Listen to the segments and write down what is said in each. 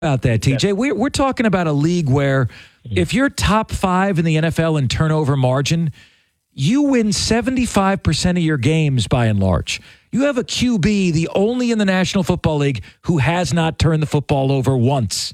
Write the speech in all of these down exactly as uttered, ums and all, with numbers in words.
About that, T J. We're, we're talking about a league where if you're top five in the N F L in turnover margin, you win seventy-five percent of your games by and large. You have a Q B, the only in the National Football League, who has not turned the football over once.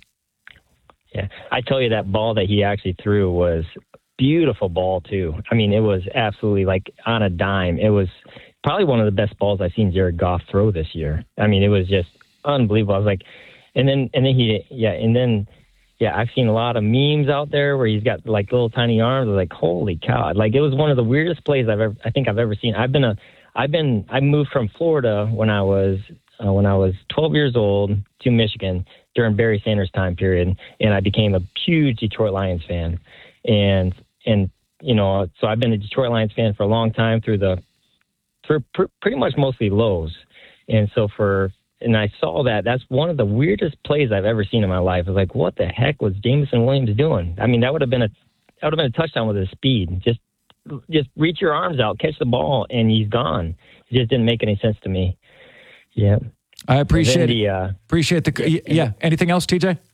Yeah, I tell you, that ball that he actually threw was a beautiful ball, too. I mean, it was absolutely like on a dime. It was probably one of the best balls I've seen Jared Goff throw this year. I mean, it was just unbelievable. I was like, and then, and then he, yeah, and then, yeah, I've seen a lot of memes out there where he's got like little tiny arms. I was like, holy cow! Like, it was one of the weirdest plays I've ever, I think I've ever seen. I've been a, I've been, I moved from Florida when I was, uh, when I was twelve years old to Michigan during Barry Sanders' time period, and I became a huge Detroit Lions fan, and and you know, so I've been a Detroit Lions fan for a long time through the, for pr- pretty much mostly lows, and so for. And I saw that. That's one of the weirdest plays I've ever seen in my life. I was like, what the heck was Jameson Williams doing? I mean, that would have been a that would have been a touchdown with his speed. Just just reach your arms out, catch the ball, and he's gone. It just didn't make any sense to me. Yeah. I appreciate the, it. Uh, appreciate the yeah, yeah. Anything else, T J?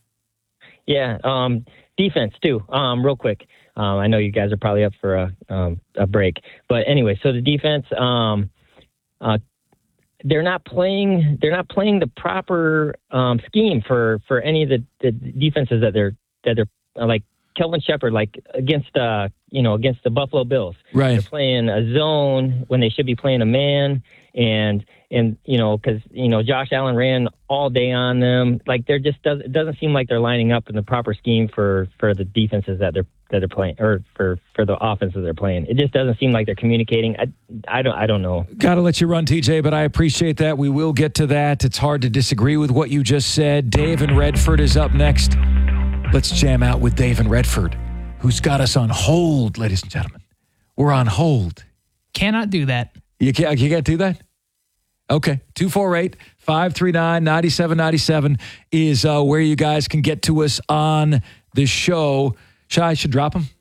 Yeah. Um, defense, too. Um, real quick. Um, I know you guys are probably up for a, um, a break. But anyway, so the defense, um, uh, They're not playing. They're not playing the proper um, scheme for, for any of the, the defenses that they're that they're uh, like Kelvin Shepard, like against uh you know against the Buffalo Bills. Right. They're playing a zone when they should be playing a man, and and you know because you know Josh Allen ran all day on them. Like they're just does it doesn't seem like they're lining up in the proper scheme for, for the defenses that they're that they're playing, or for, for the offenses they're playing. It just doesn't seem like they're communicating. I, I don't I don't know. Got to let you run, T J, but I appreciate that. We will get to that. It's hard to disagree with what you just said. Dave in Redford is up next. Let's jam out with Dave in Redford, who's got us on hold, ladies and gentlemen. We're on hold. Cannot do that. You can't, you can't do that? Okay. two four eight, five three nine, nine seven nine seven is uh, where you guys can get to us on the show. Shai, should drop him?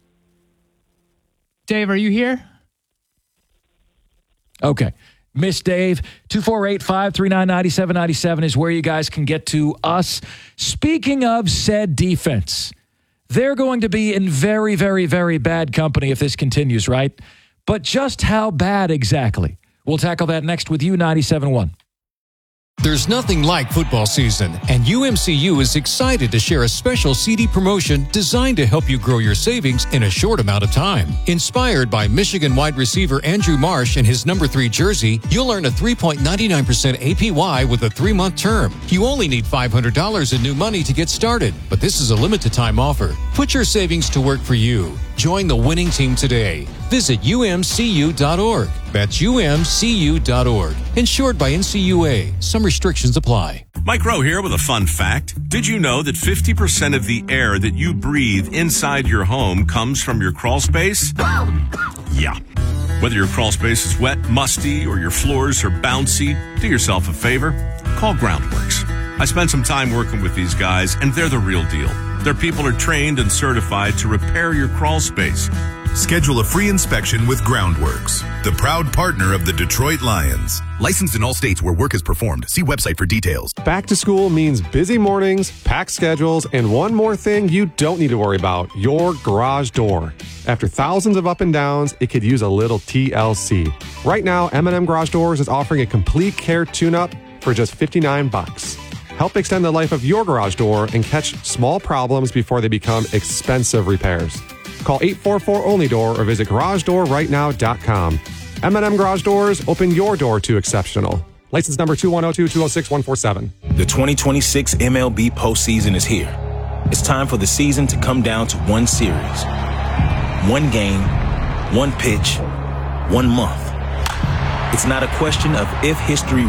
Dave, are you here? Okay. Miss Dave, two four eight, five three nine, nine seven nine seven is where you guys can get to us. Speaking of said defense, they're going to be in very, very, very bad company if this continues, right? But just how bad exactly? We'll tackle that next with you, ninety-seven point one. There's nothing like football season, and U M C U is excited to share a special C D promotion designed to help you grow your savings in a short amount of time. Inspired by Michigan wide receiver Andrew Marsh and his number three jersey, you'll earn a three point nine nine percent A P Y with a three-month term. You only need five hundred dollars in new money to get started, but this is a limited-time offer. Put your savings to work for you. Join the winning team today. Visit U M C U dot org. That's U M C U dot org. Insured by N C U A. Some restrictions apply. Mike Rowe here with a fun fact. Did you know that fifty percent of the air that you breathe inside your home comes from your crawl space? Yeah. Whether your crawl space is wet, musty, or your floors are bouncy, do yourself a favor. Call Groundworks. I spent some time working with these guys, and they're the real deal. Their people are trained and certified to repair your crawl space. Schedule a free inspection with Groundworks, the proud partner of the Detroit Lions. Licensed in all states where work is performed. See website for details. Back to school means busy mornings, packed schedules, and one more thing you don't need to worry about, your garage door. After thousands of up and downs, it could use a little T L C. Right now, M and M Garage Doors is offering a complete care tune-up for just fifty-nine bucks. Help extend the life of your garage door and catch small problems before they become expensive repairs. Call eight four four only door or visit garage door right now dot com. M and M Garage Doors, open your door to exceptional. License number two one zero two, two zero six, one four seven. The twenty twenty-six M L B postseason is here. It's time for the season to come down to one series. One game, one pitch, one month. It's not a question of if history